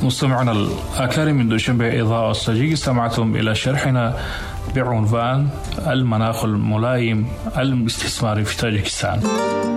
مستمعنا الأكارم من دوشنبه إضاءة الصجيق، استمعتم إلى شرحنا بعنوان المناخ الملائم الاستثماري في تاجيكستان.